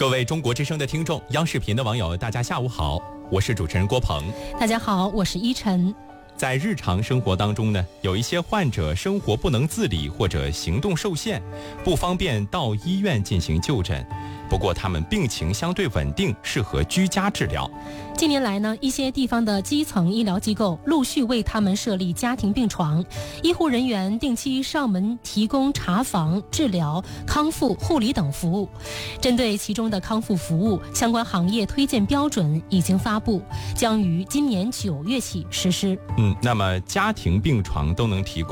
各位中国之声的听众，央视频的网友，大家下午好，我是主持人郭鹏。 大家好，我是依晨。 在日常生活当中呢，有一些患者生活不能自理或者行动受限，不方便到医院进行就诊。不过他们病情相对稳定，适合居家治疗。 近年来呢，一些地方的基层医疗机构陆续为他们设立家庭病床，医护人员定期上门提供查房、治疗、康复、护理等服务。针对其中的康复服务，相关行业推荐标准已经发布，将于今年9月起实施。 那么家庭病床都能提供